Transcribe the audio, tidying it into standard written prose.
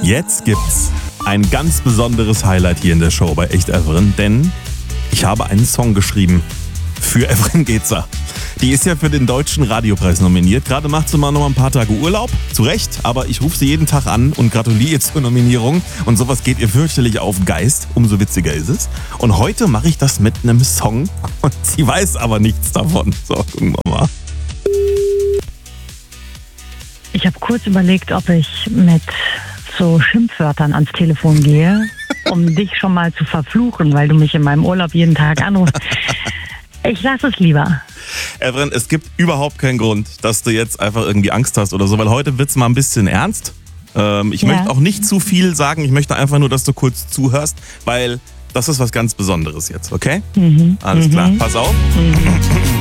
Jetzt gibt's ein ganz besonderes Highlight hier in der Show bei Echt Evren, denn ich habe einen Song geschrieben für Evren Getzer. Die ist ja für den Deutschen Radiopreis nominiert. Gerade macht sie mal noch ein paar Tage Urlaub. Zu Recht, aber ich rufe sie jeden Tag an und gratuliere ihr zur Nominierung. Und sowas geht ihr fürchterlich auf den Geist. Umso witziger ist es. Und heute mache ich das mit einem Song. Und sie weiß aber nichts davon. So, gucken wir mal. Ich habe kurz überlegt, ob ich mit so Schimpfwörtern ans Telefon gehe, um dich schon mal zu verfluchen, weil du mich in meinem Urlaub jeden Tag anrufst. Ich lasse es lieber. Evren, es gibt überhaupt keinen Grund, dass du jetzt einfach irgendwie Angst hast oder so, weil heute wird's mal ein bisschen ernst. Ich möchte auch nicht zu viel sagen, ich möchte einfach nur, dass du kurz zuhörst, weil das ist was ganz Besonderes jetzt, okay? Alles klar, pass auf.